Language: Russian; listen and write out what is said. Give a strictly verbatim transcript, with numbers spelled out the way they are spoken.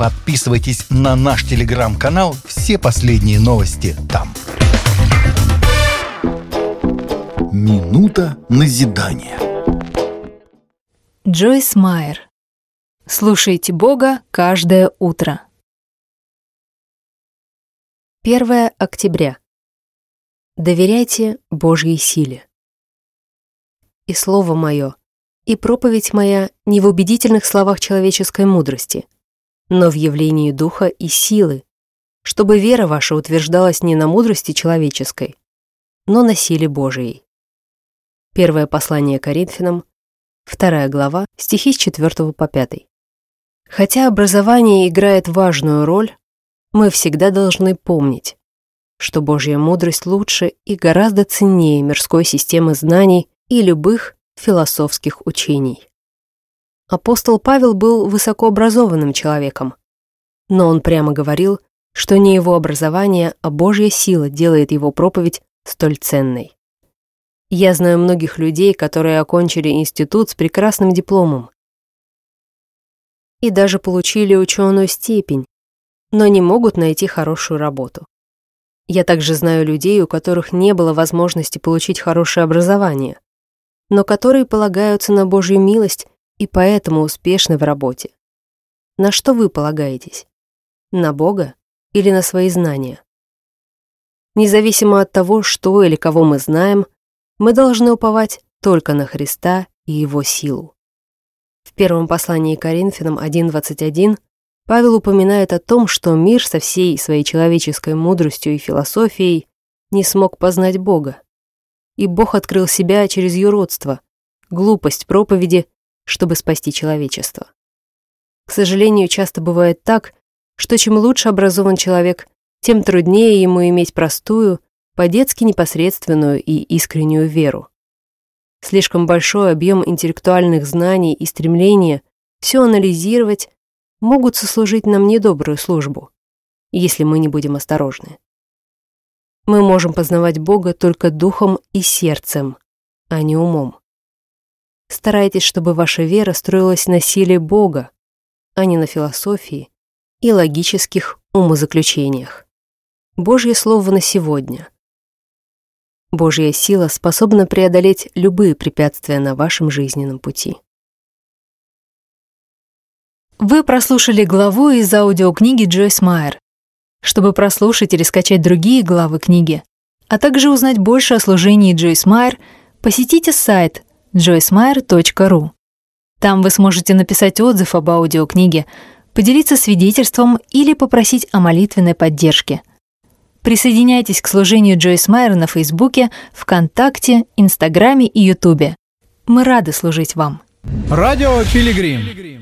Подписывайтесь на наш телеграм-канал, все последние новости там. Минута назидания. Джойс Майер. Слушайте Бога каждое утро. первое октября. Доверяйте Божьей силе. И слово мое, и проповедь моя не в убедительных словах человеческой мудрости, но в явлении духа и силы, чтобы вера ваша утверждалась не на мудрости человеческой, но на силе Божией. Первое послание Коринфянам, вторая глава, стихи с четвёртого по пятый. Хотя образование играет важную роль, мы всегда должны помнить, что Божья мудрость лучше и гораздо ценнее мирской системы знаний и любых философских учений. Апостол Павел был высокообразованным человеком, но он прямо говорил, что не его образование, а Божья сила делает его проповедь столь ценной. Я знаю многих людей, которые окончили институт с прекрасным дипломом и даже получили ученую степень, но не могут найти хорошую работу. Я также знаю людей, у которых не было возможности получить хорошее образование, но которые полагаются на Божью милость и поэтому успешны в работе. На что вы полагаетесь? На Бога или на свои знания? Независимо от того, что или кого мы знаем, мы должны уповать только на Христа и Его силу. В первом послании Коринфянам один двадцать один Павел упоминает о том, что мир со всей своей человеческой мудростью и философией не смог познать Бога. И Бог открыл себя через юродство, глупость проповеди, чтобы спасти человечество. К сожалению, часто бывает так, что чем лучше образован человек, тем труднее ему иметь простую, по-детски непосредственную и искреннюю веру. Слишком большой объем интеллектуальных знаний и стремления все анализировать могут сослужить нам недобрую службу, если мы не будем осторожны. Мы можем познавать Бога только духом и сердцем, а не умом. Старайтесь, чтобы ваша вера строилась на силе Бога, а не на философии и логических умозаключениях. Божье слово на сегодня. Божья сила способна преодолеть любые препятствия на вашем жизненном пути. Вы прослушали главу из аудиокниги Джойс Майер. Чтобы прослушать или скачать другие главы книги, а также узнать больше о служении Джойс Майер, посетите сайт джойс майер точка ру. Там вы сможете написать отзыв об аудиокниге, поделиться свидетельством или попросить о молитвенной поддержке. Присоединяйтесь к служению Джойс Майер на Фейсбуке, ВКонтакте, Инстаграме и Ютубе. Мы рады служить вам. Радио Пилигрим.